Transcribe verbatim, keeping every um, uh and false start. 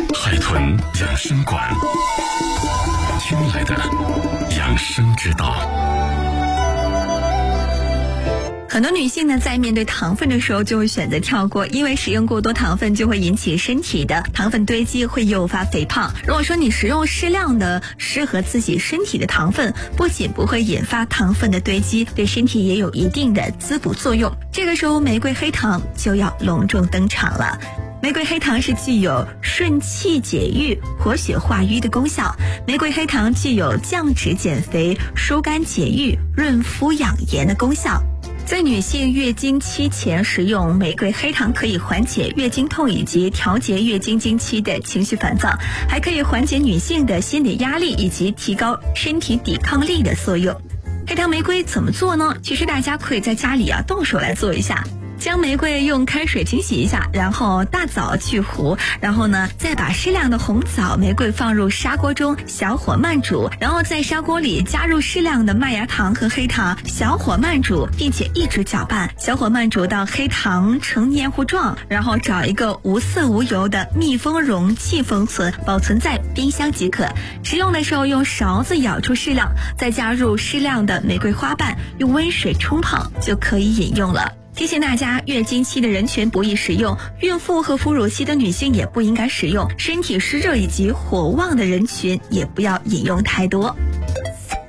海豚养生馆，听来的养生之道。 很多女性呢，在面对糖分的时候就会选择跳过，因为食用过多糖分就会引起身体的糖分堆积，会诱发肥胖。如果说你食用适量的适合自己身体的糖分，不仅不会引发糖分的堆积，对身体也有一定的滋补作用。这个时候玫瑰黑糖就要隆重登场了。玫瑰黑糖是具有顺气解郁、活血化瘀的功效。玫瑰黑糖具有降脂减肥、疏肝解郁、润肤养颜的功效。在女性月经期前食用玫瑰黑糖，可以缓解月经痛以及调节月经经期的情绪烦躁，还可以缓解女性的心理压力以及提高身体抵抗力的作用。黑糖玫瑰怎么做呢？其实大家可以在家里啊动手来做一下。将玫瑰用开水清洗一下，然后大枣去核，然后呢再把适量的红枣、玫瑰放入砂锅中，小火慢煮，然后在砂锅里加入适量的麦芽糖和黑糖，小火慢煮，并且一直搅拌，小火慢煮到黑糖成黏糊状，然后找一个无色无油的密封容器封存，保存在冰箱即可。食用的时候用勺子舀出适量，再加入适量的玫瑰花瓣，用温水冲泡就可以饮用了。提醒大家，月经期的人群不宜食用，孕妇和哺乳期的女性也不应该食用，身体湿热以及火旺的人群也不要饮用太多。